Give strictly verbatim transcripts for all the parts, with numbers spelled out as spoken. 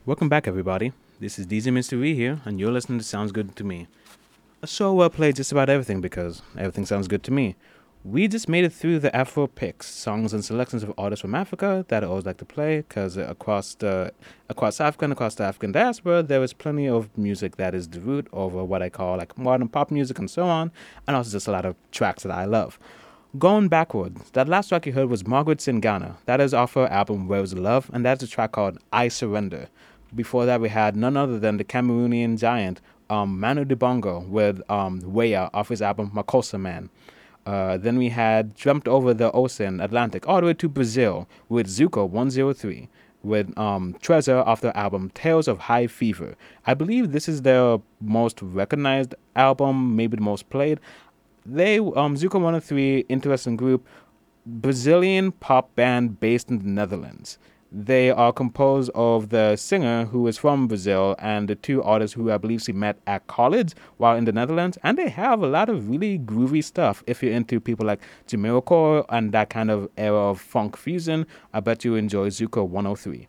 Welcome back, everybody. This is D J Mister V here, and you're listening to Sounds Good to Me. A show where I play just about everything because everything sounds good to me. We just made it through the Afro picks, songs and selections of artists from Africa that I always like to play because across the across Africa and across the African diaspora, there is plenty of music that is the root over what I call like modern pop music and so on, and also just a lot of tracks that I love. Going backwards, that last track you heard was Margaret Singana. That is off her album Where Was the Love, and that's a track called I Surrender. Before that, we had none other than the Cameroonian giant um, Manu Dibango with um, Weya off his album Makossa Man. Uh, then we had jumped over the ocean, Atlantic, all the way to Brazil with Zuko one oh three with um, Treasure off their album Tales of High Fever. I believe this is their most recognized album, maybe the most played. They, um, Zuko one oh three, interesting group, Brazilian pop band based in the Netherlands. They are composed of the singer who is from Brazil and the two artists who I believe she met at college while in the Netherlands. And they have a lot of really groovy stuff. If you're into people like Jamiroquai and that kind of era of funk fusion, I bet you enjoy Zuko one oh three.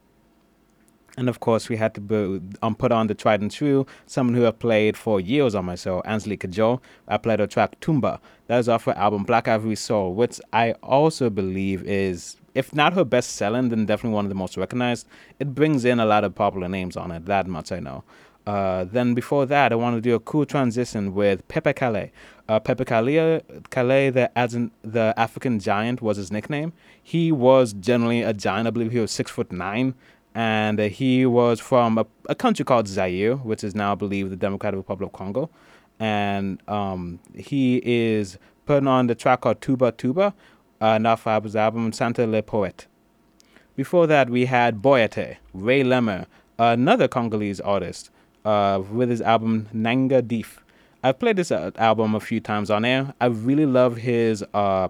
And of course, we had to be, um, put on the tried and true, someone who have played for years on my show, Angelique Kidjo. I played her track Tumba. That is off her album Black Ivory Soul, which I also believe is, if not her best selling, then definitely one of the most recognized. It brings in a lot of popular names on it, that much I know. Uh, then before that, I want to do a cool transition with Pepe Calais. Uh, Pepe Calais, Calais the, as in, the African giant was his nickname. He was generally a giant. I believe he was six foot nine and uh, he was from a, a country called Zaire, which is now, I believe, the Democratic Republic of Congo. And um, he is putting on the track called Tuba Tuba, uh, Nafaba's album Santa Le Poète. Before that, we had Boyate, Ray Lemmer, another Congolese artist, uh, with his album Nanga Deef. I've played this uh, album a few times on air. I really love his uh,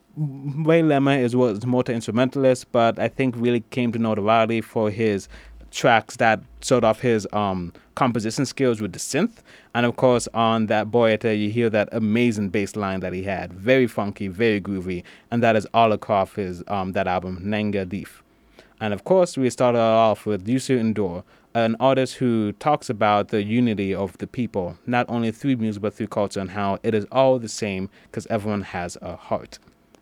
Ray Lemmer is was multi-instrumentalist, but I think really came to notoriety for his tracks that showed off his um, composition skills with the synth. And of course, on that Boyata, you hear that amazing bass line that he had. Very funky, very groovy, and that is all across his um, that album, Nanga Deef. And of course, we started off with Youssou N'Dour, an artist who talks about the unity of the people, not only through music, but through culture, and how it is all the same because everyone has a heart.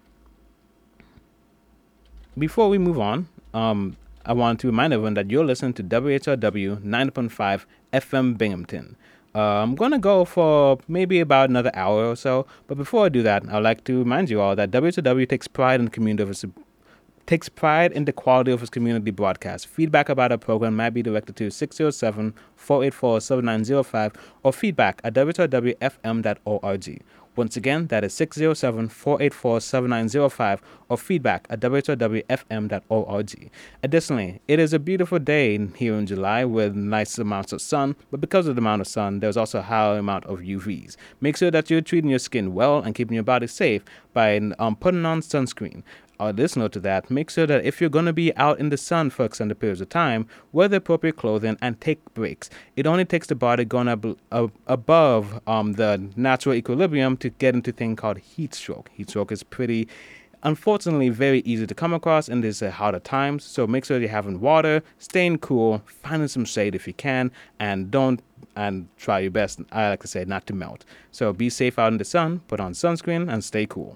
Before we move on, um, I want to remind everyone that you're listening to W H R W ninety point five F M Binghamton. Uh, I'm going to go for maybe about another hour or so, but before I do that, I'd like to remind you all that W H R W takes pride in the community of its takes pride in the quality of its community broadcast. Feedback about our program might be directed to six oh seven, four eight four, seven nine oh five or feedback at w h r w f m dot org. Once again, that is six oh seven, four eight four, seven nine oh five or feedback at w h r w f m dot org. Additionally, it is a beautiful day here in July with nice amounts of sun, but because of the amount of sun, there's also a high amount of U Vs. Make sure that you're treating your skin well and keeping your body safe by um, putting on sunscreen. Additional to that, make sure that if you're going to be out in the sun for extended periods of time, wear the appropriate clothing and take breaks. It only takes the body going ab- ab- above um, the natural equilibrium to get into a thing called heat stroke. Heat stroke is pretty, unfortunately, very easy to come across in these uh, hotter times. So make sure you're having water, staying cool, finding some shade if you can, and don't and try your best, I like to say, not to melt. So be safe out in the sun, put on sunscreen, and stay cool.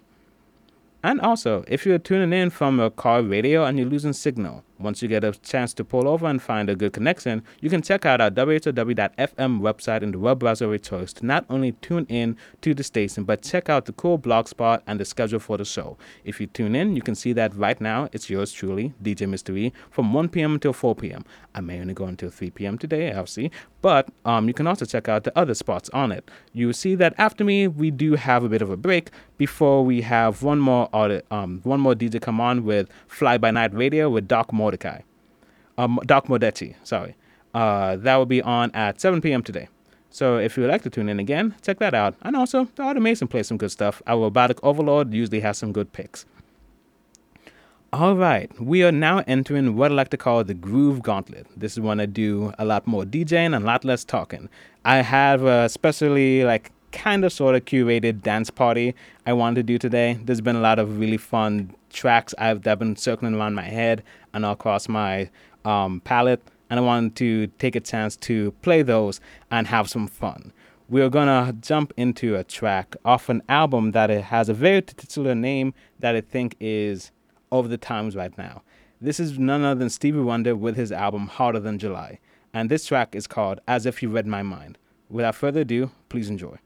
And also, if you're tuning in from a car radio and you're losing signal, once you get a chance to pull over and find a good connection, you can check out our w h r w dot f m website in the web browser of your choice to not only tune in to the station, but check out the cool blog spot and the schedule for the show. If you tune in, you can see that right now it's yours truly, D J Mister E, from one p.m. until four p.m. I may only go until three p.m. today, I'll see. But um, you can also check out the other spots on it. You will see that after me, we do have a bit of a break before we have one more audit, um, one more D J come on with Fly By Night Radio with Doc Mordecai. Um, Doc Modetti, sorry. Uh, that will be on at seven p.m. today. So if you would like to tune in again, check that out. And also, the Art of Mason plays some good stuff. Our Robotic Overlord usually has some good picks. All right, we are now entering what I like to call the Groove Gauntlet. This is when I do a lot more DJing and a lot less talking. I have a especially like kind of sort of curated dance party I wanted to do today. There's been a lot of really fun tracks I've that have been circling around my head and across my um, palette. and I wanted to take a chance to play those and have some fun. We're gonna jump into a track off an album that it has a very titular name that I think is over the times right now. This is none other than Stevie Wonder with his album Harder Than July, and this track is called As If You Read My Mind. Without further ado, please enjoy.